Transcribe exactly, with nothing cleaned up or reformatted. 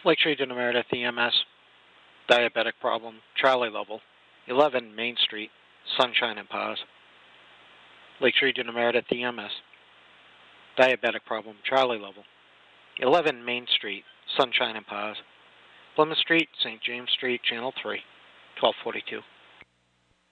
Lakeshore Unit Meredith E M S, diabetic problem, Charlie level, eleven Main Street, Sunshine and Pause. Lakeshore Unit Meredith E M S, diabetic problem, Charlie level, eleven Main Street, Sunshine and Pause. Plymouth Street, Saint James Street, Channel three, twelve forty-two.